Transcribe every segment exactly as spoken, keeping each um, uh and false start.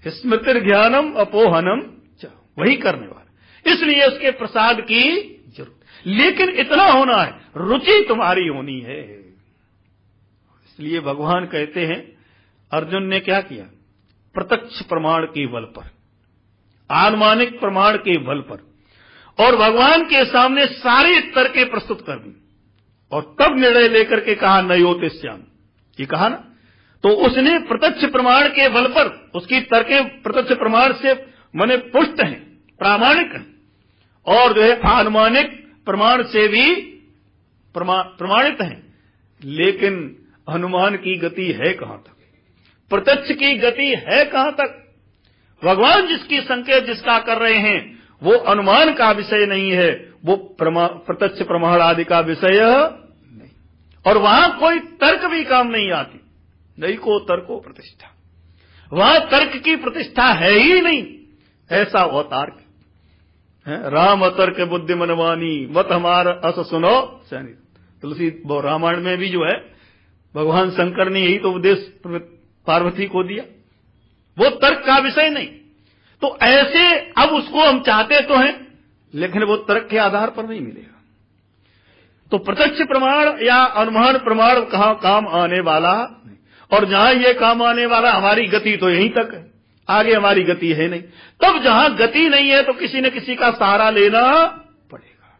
स्मृतिर ज्ञानम अपोहनम च, वही करने वाला। इसलिए उसके प्रसाद की जरूरत, लेकिन इतना होना है, रुचि तुम्हारी होनी है। इसलिए भगवान कहते हैं, अर्जुन ने क्या किया? प्रत्यक्ष प्रमाण के बल पर, आनुमानिक प्रमाण के बल पर, और भगवान के सामने सारे तर्कें प्रस्तुत कर दी, और तब निर्णय लेकर के कहा नयोतिष्याम, ये कहा ना। तो उसने प्रत्यक्ष प्रमाण के बल पर, उसकी तर्कें प्रत्यक्ष प्रमाण से माने पुष्ट हैं, प्रामाणिक हैं, और जो है आनुमानिक प्रमाण से भी प्रमा, प्रमाणित हैं। लेकिन अनुमान की गति है कहां तक? प्रत्यक्ष की गति है कहां तक? भगवान जिसकी संकेत जिसका कर रहे हैं वो अनुमान का विषय नहीं है, वो प्रत्यक्ष प्रमाण आदि का विषय नहीं, और वहां कोई तर्क भी काम नहीं आती। नहीं को तर्को प्रतिष्ठा, वहां तर्क की प्रतिष्ठा है ही नहीं। ऐसा अवतार्क है, राम अतर्क बुद्धि मनवानी मत हमारा अस सुनो सैनिक। तुलसी रामायण में भी जो है भगवान शंकर ने यही तो उपदेश पार्वती को दिया, वो तर्क का विषय नहीं। तो ऐसे अब उसको हम चाहते तो हैं, लेकिन वो तर्क के आधार पर नहीं मिलेगा। तो प्रत्यक्ष प्रमाण या अनुमान प्रमाण कहां काम आने वाला नहीं, और जहां ये काम आने वाला हमारी गति तो यहीं तक है, आगे हमारी गति है नहीं। तब जहां गति नहीं है तो किसी न किसी का सहारा लेना पड़ेगा।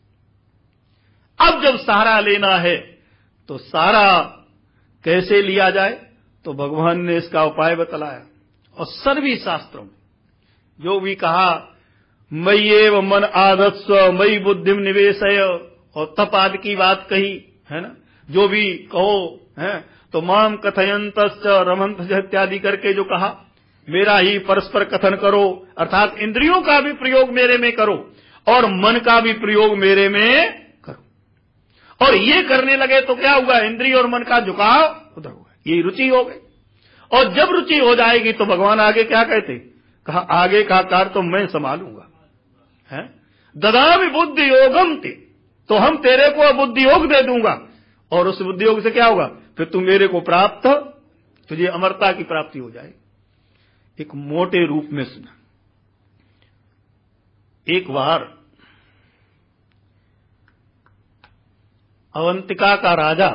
अब जब सहारा लेना है तो सहारा कैसे लिया जाए? तो भगवान ने इसका उपाय बतलाया, और सभी शास्त्रों में जो भी कहा, मयि एव मन आदत्स्व मयि बुद्धिम निवेशय, और तप आदि की बात कही है ना, जो भी कहो है, तो माम कथयंतश्च रमंत इत्यादि करके जो कहा, मेरा ही परस्पर कथन करो, अर्थात इंद्रियों का भी प्रयोग मेरे में करो और मन का भी प्रयोग मेरे में करो। और ये करने लगे तो क्या हुआ? इंद्रिय और मन का झुकाव उधर हुआ, ये रुचि हो गई। और जब रुचि हो जाएगी तो भगवान आगे क्या कहते? कहा आगे का कार्य तो मैं संभालूंगा, है ददामि बुद्धि योगम ते, तो हम तेरे को बुद्धि योग दे दूंगा, और उस बुद्धि योग से क्या होगा? फिर तू मेरे को प्राप्त, तुझे अमरता की प्राप्ति हो जाएगी। एक मोटे रूप में सुना, एक बार अवंतिका का राजा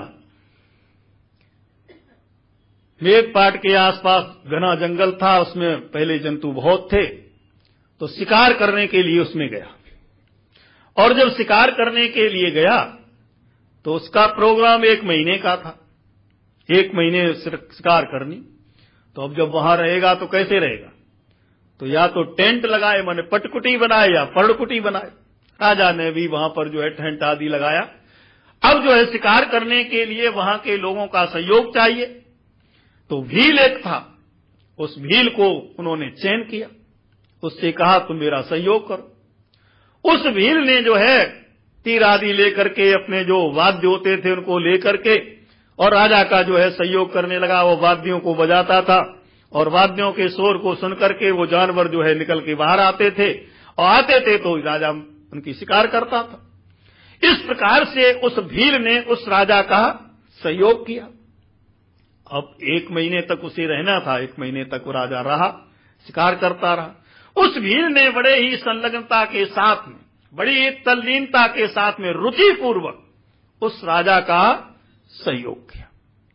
मेघपाट के आसपास घना जंगल था, उसमें पहले जंतु बहुत थे, तो शिकार करने के लिए उसमें गया। और जब शिकार करने के लिए गया तो उसका प्रोग्राम एक महीने का था, एक महीने शिकार करनी। तो अब जब वहां रहेगा तो कैसे रहेगा? तो या तो टेंट लगाए, माने पटकुटी बनाए, या पर्णकुटी बनाए। राजा ने भी वहां पर जो है टेंट आदि लगाया। अब जो है शिकार करने के लिए वहां के लोगों का सहयोग चाहिए, तो भील एक था, उस भील को उन्होंने चयन किया, उससे कहा तुम मेरा सहयोग करो। उस भील ने जो है तीर आदि लेकर के, अपने जो वाद्य होते थे उनको लेकर के, और राजा का जो है सहयोग करने लगा। वो वाद्यों को बजाता था, और वाद्यों के शोर को सुनकर के वो जानवर जो है निकल के बाहर आते थे, और आते थे तो राजा उनकी शिकार करता था। इस प्रकार से उस भील ने उस राजा का सहयोग किया। अब एक महीने तक उसे रहना था, एक महीने तक वो राजा रहा, शिकार करता रहा। उस भील ने बड़े ही संलग्नता के साथ में, बड़ी तल्लीनता के साथ में, रुचि पूर्वक उस राजा का सहयोग किया।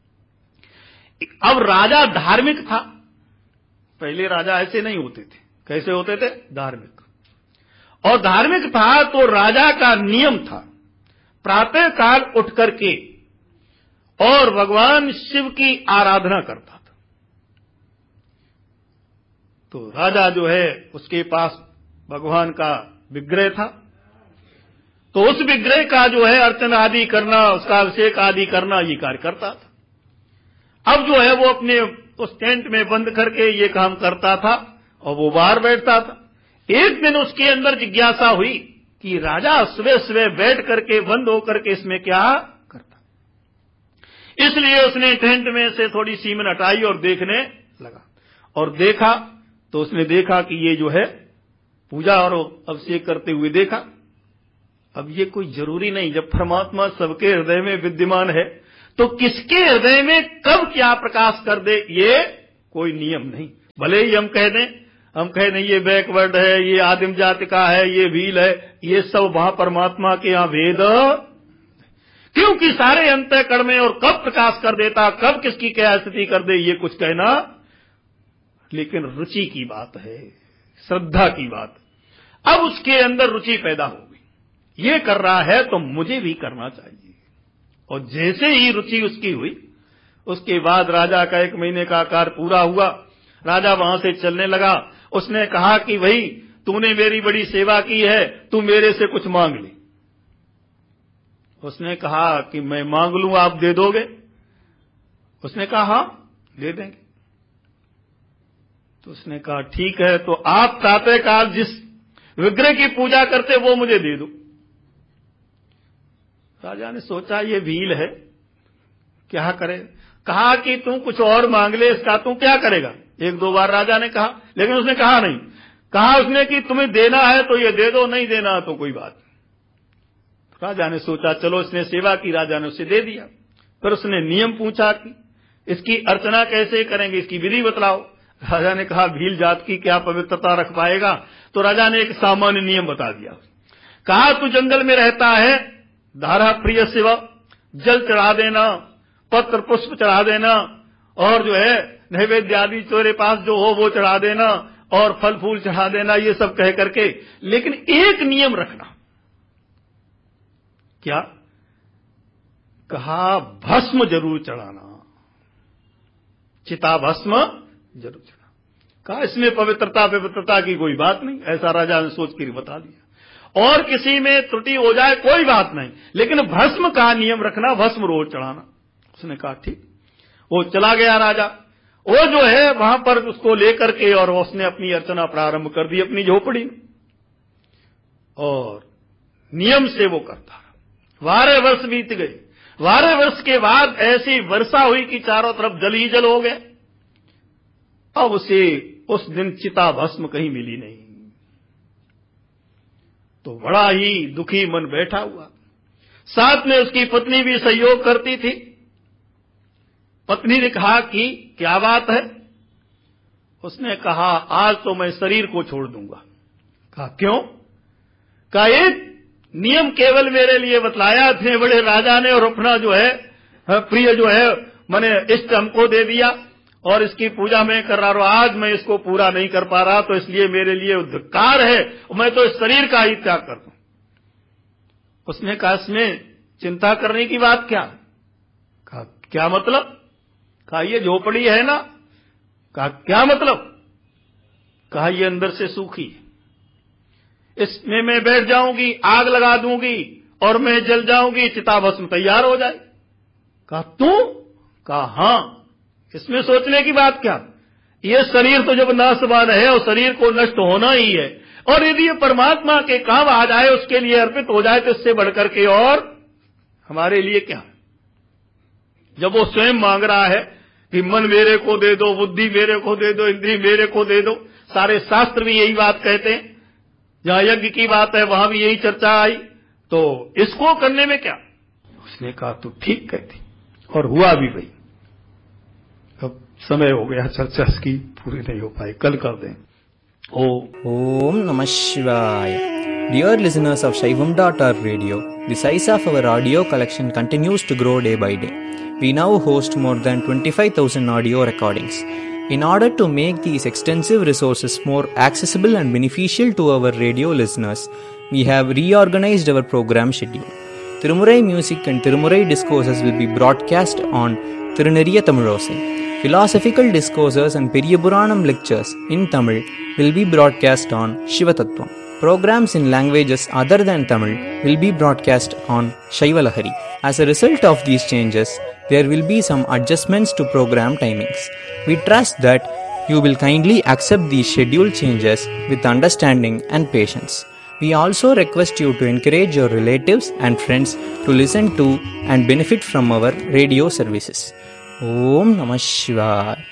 अब राजा धार्मिक था, पहले राजा ऐसे नहीं होते थे। कैसे होते थे? धार्मिक। और धार्मिक था तो राजा का नियम था प्रातः काल उठ करके और भगवान शिव की आराधना करता था। तो राजा जो है उसके पास भगवान का विग्रह था, तो उस विग्रह का जो है अर्चना आदि करना, उसका अभिषेक आदि करना, ये कार्य करता था। अब जो है वो अपने उस टेंट में बंद करके ये काम करता था, और वो बाहर बैठता था। एक दिन उसके अंदर जिज्ञासा हुई कि राजा सुबह सुबह बैठ करके बंद होकर के इसमें क्या करता। इसलिए उसने टेंट में से थोड़ी सीमन हटाई और देखने लगा, और देखा तो उसने देखा कि ये जो है पूजा और अभिषेक करते हुए देखा। अब ये कोई जरूरी नहीं, जब परमात्मा सबके हृदय में विद्यमान है तो किसके हृदय में कब क्या प्रकाश कर दे ये कोई नियम नहीं, भले ही हम कह दें, हम कह दें ये बैकवर्ड है, ये आदिम जाति का है, ये भील है, ये सब वहां परमात्मा के यहां भेद, क्योंकि सारे अंतःकरण में और कब प्रकाश कर देता, कब किसकी क्या स्थिति कर दे, ये कुछ कहना, लेकिन रुचि की बात है, श्रद्धा की बात। अब उसके अंदर रुचि पैदा हो गई, ये कर रहा है तो मुझे भी करना चाहिए। और जैसे ही रुचि उसकी हुई, उसके बाद राजा का एक महीने का कार्य पूरा हुआ, राजा वहां से चलने लगा। उसने कहा कि भाई तूने मेरी बड़ी सेवा की है, तू मेरे से कुछ मांग ले। उसने कहा कि मैं मांग लूं, आप दे दोगे? उसने कहा हां दे देंगे। तो उसने कहा ठीक है, तो आप प्रातः काल जिस विग्रह की पूजा करते वो मुझे दे दो। राजा ने सोचा ये भील है, क्या करे। कहा कि तू कुछ और मांग ले, इसका तू क्या करेगा। एक दो बार राजा ने कहा, लेकिन उसने कहा नहीं। कहा उसने कि तुम्हें देना है तो ये दे दो, नहीं देना तो कोई बात। राजा ने सोचा चलो, इसने सेवा की, राजा ने उसे दे दिया। फिर उसने नियम पूछा कि इसकी अर्चना कैसे करेंगे, इसकी विधि बतलाओ। राजा ने कहा भील जात की क्या पवित्रता रख पाएगा। तो राजा ने एक सामान्य नियम बता दिया। कहा तू जंगल में रहता है, धारा प्रिय सेवा, जल चढ़ा देना, पत्र पुष्प चढ़ा देना, और जो है नैवेद्य आदि तेरे पास जो हो वो चढ़ा देना, और फल फूल चढ़ा देना, ये सब कह करके, लेकिन एक नियम रखना। क्या? कहा भस्म जरूर चढ़ाना, चिता भस्म जरूर चढ़ाना। कहा इसमें पवित्रता पवित्रता की कोई बात नहीं, ऐसा राजा ने सोच कर बता दिया। और किसी में त्रुटि हो जाए कोई बात नहीं, लेकिन भस्म का नियम रखना, भस्म रोज चढ़ाना। उसने कहा ठीक। वो चला गया राजा, वो जो है वहां पर उसको लेकर के, और उसने अपनी अर्चना प्रारंभ कर दी अपनी झोपड़ी में, और नियम से वो करता रहा। बारह वर्ष बीत गए। बारह वर्ष के बाद ऐसी वर्षा हुई कि चारों तरफ जल ही जल हो गए। अब उसे उस दिन चिता भस्म कहीं मिली नहीं, तो बड़ा ही दुखी मन बैठा हुआ। साथ में उसकी पत्नी भी सहयोग करती थी। पत्नी ने कहा कि क्या बात है। उसने कहा आज तो मैं शरीर को छोड़ दूंगा। कहा क्यों। कहा एक नियम केवल मेरे लिए बतलाया इतने बड़े राजा ने, और अपना जो है प्रिय जो है मैंने इष्ट हमको दे दिया, और इसकी पूजा मैं कर रहा हूं, आज मैं इसको पूरा नहीं कर पा रहा, तो इसलिए मेरे लिए धिक्कार है, मैं तो इस शरीर का ही त्याग कर दूं। उसने कहा इसमें चिंता करने की बात क्या। कहा क्या मतलब। कहा ये झोपड़ी है ना। कहा क्या मतलब। कहा ये अंदर से सूखी है, इसमें मैं बैठ जाऊंगी, आग लगा दूंगी और मैं जल जाऊंगी, चिता भस्म तैयार हो जाए। कहा तू। कहा हां, इसमें सोचने की बात क्या। ये शरीर तो जब नाशवान है और शरीर को नष्ट होना ही है, और यदि ये परमात्मा के काम आ जाए, उसके लिए अर्पित हो जाए, तो इससे बढ़कर के और हमारे लिए क्या। जब वो स्वयं मांग रहा है कि मन मेरे को दे दो, बुद्धि मेरे को दे दो, इंद्रिय मेरे को दे दो, सारे शास्त्र भी यही बात कहते हैं। जहां यज्ञ की बात है वहां भी यही चर्चा आई, तो इसको करने में क्या। उसने कहा तू ठीक कहती, और हुआ भी भाई। अब समय हो गया, चर्चा इसकी पूरी नहीं हो पाई, कल कर दें। ओ Om Namah Shivaya. Dear listeners of Shaivam dot org radio, the size of our audio collection continues to grow day by day. We now host more than twenty-five thousand audio recordings. In order to make these extensive resources more accessible and beneficial to our radio listeners, we have reorganized our program schedule. Tirumurai music and Tirumurai discourses will be broadcast on Tiruneriya Tamilosai. Philosophical discourses and Periyapuranam lectures in Tamil will be broadcast on Shivatattvam. Programs in languages other than Tamil will be broadcast on Shaivalahari. As a result of these changes, there will be some adjustments to program timings. We trust that you will kindly accept these schedule changes with understanding and patience. We also request you to encourage your relatives and friends to listen to and benefit from our radio services. Om Namah Shivaya.